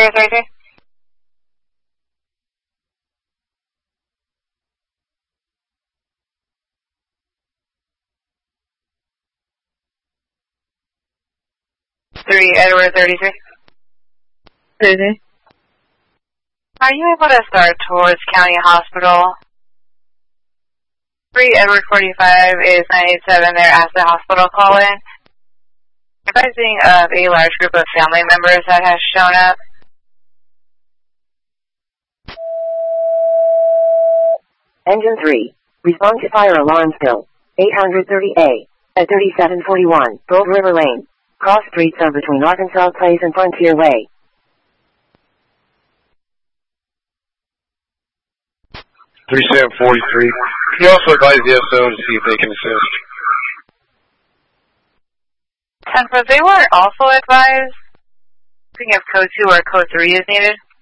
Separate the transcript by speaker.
Speaker 1: 333. Edward 33.
Speaker 2: 33.
Speaker 1: Are you able to start towards County Hospital? 3 Edward 45 is 987 there at the hospital call-in. Advising of a large group of family members that has shown up.
Speaker 3: Engine 3. Respond to fire alarm spill. 830A. At 3741, Gold River Lane. Cross streets are between Arkansas Place and Frontier Way.
Speaker 4: 3743. Can you also advise the SO to see if they can assist?
Speaker 1: And but they were also advised, thinking if code 2 or code 3 is needed.